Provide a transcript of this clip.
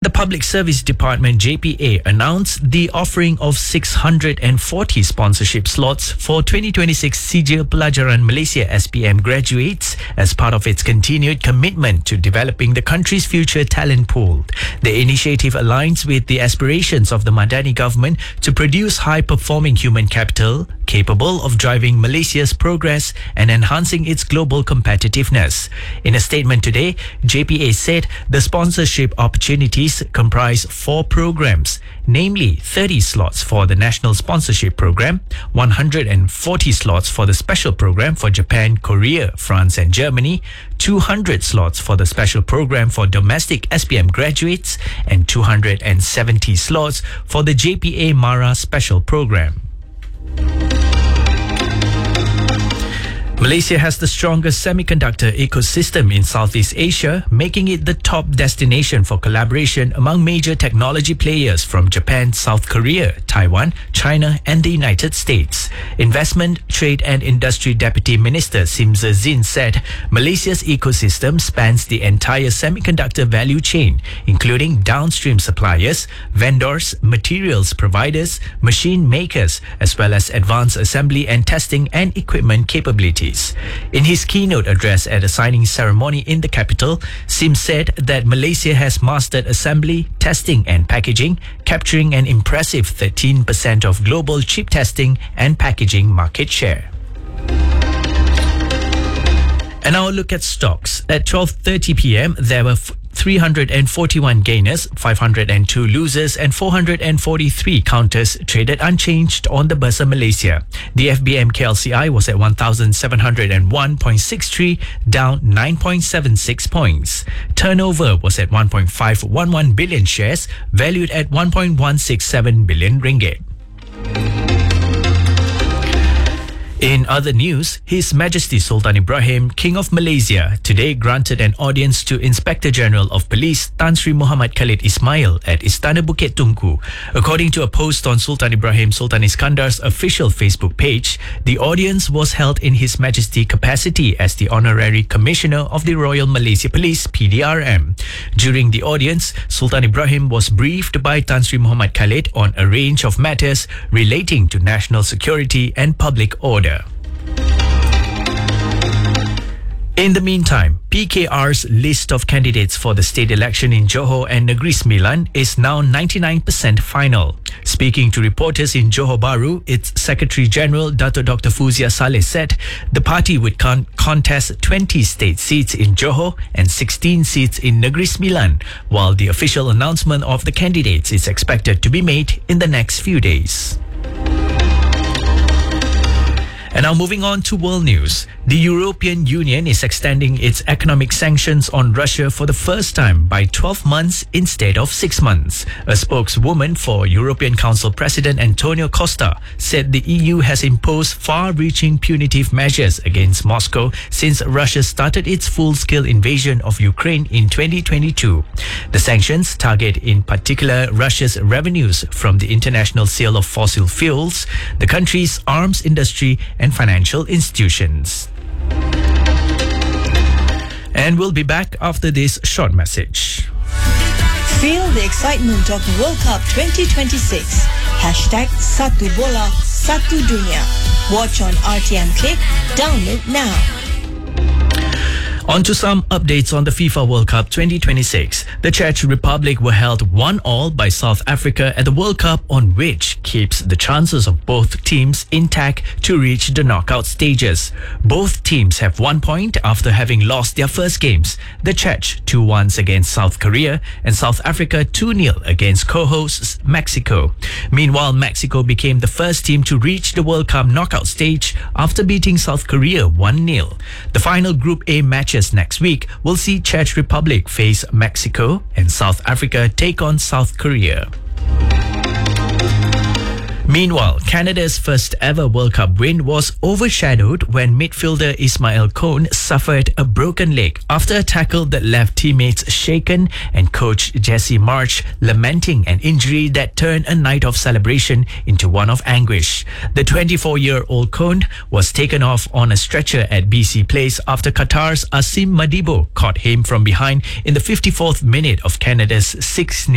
the Public Service Department JPA announced the offering of 640 sponsorship slots for 2026 Sijil Pelajaran Malaysia SPM graduates as part of its continued commitment to developing the country's future talent pool. The initiative aligns with the aspirations of the Madani government to produce high-performing human capital capable of driving Malaysia's progress and enhancing its global competitiveness. In a statement today, JPA said the sponsorship opportunities comprise 4 programs, namely 30 slots for the National Sponsorship Program, 140 slots for the Special Program for Japan, Korea, France and Germany, 200 slots for the Special Program for domestic SPM graduates, and 270 slots for the JPA Mara Special Program. Malaysia has the strongest semiconductor ecosystem in Southeast Asia, making it the top destination for collaboration among major technology players from Japan, South Korea, Taiwan, China and the United States. Investment, Trade and Industry Deputy Minister Simza Zin said Malaysia's ecosystem spans the entire semiconductor value chain, including downstream suppliers, vendors, materials providers, machine makers, as well as advanced assembly and testing and equipment capabilities. In his keynote address at a signing ceremony in the capital, Sim said that Malaysia has mastered assembly, testing and packaging, capturing an impressive 13% of global chip testing and packaging market share. And now a look at stocks. At 12:30 p.m, there were 341 gainers, 502 losers and 443 counters traded unchanged on the Bursa Malaysia. The FBM KLCI was at 1,701.63, down 9.76 points. Turnover was at 1.511 billion shares, valued at 1.167 billion ringgit. In other news, His Majesty Sultan Ibrahim, King of Malaysia, today granted an audience to Inspector General of Police Tan Sri Muhammad Khalid Ismail at Istana Bukit Tungku. According to a post on Sultan Ibrahim Sultan Iskandar's official Facebook page, the audience was held in His Majesty capacity as the Honorary Commissioner of the Royal Malaysia Police PDRM. During the audience, Sultan Ibrahim was briefed by Tan Sri Muhammad Khalid on a range of matters relating to national security and public order. In the meantime, PKR's list of candidates for the state election in Johor and Negeri Sembilan is now 99% final. Speaking to reporters in Johor Bahru, its Secretary General Dato Dr. Fuzia Saleh said the party would contest 20 state seats in Johor and 16 seats in Negeri Sembilan, while the official announcement of the candidates is expected to be made in the next few days. And now moving on to world news. The European Union is extending its economic sanctions on Russia for the first time by 12 months instead of 6 months. A spokeswoman for European Council President Antonio Costa said the EU has imposed far-reaching punitive measures against Moscow since Russia started its full-scale invasion of Ukraine in 2022. The sanctions target in particular Russia's revenues from the international sale of fossil fuels, the country's arms industry and financial institutions. And we'll be back after this short message. Feel the excitement of World Cup 2026. #Satu Bola, Satu Dunia. Watch on RTM Click. Download now. On to some updates on the FIFA World Cup 2026. The Czech Republic were held 1-1 by South Africa at the World Cup, on which keeps the chances of both teams intact to reach the knockout stages. Both teams have 1 point after having lost their first games. The Czech 2-1 against South Korea and South Africa 2-0 against co-hosts Mexico. Meanwhile, Mexico became the first team to reach the World Cup knockout stage after beating South Korea 1-0. The final Group A matches next week will see Czech Republic face Mexico and South Africa take on South Korea. Meanwhile, Canada's first ever World Cup win was overshadowed when midfielder Ismail Kone suffered a broken leg after a tackle that left teammates shaken and coach Jesse March lamenting an injury that turned a night of celebration into one of anguish. The 24-year-old Kone was taken off on a stretcher at BC Place after Qatar's Asim Madibo caught him from behind in the 54th minute of Canada's 6-0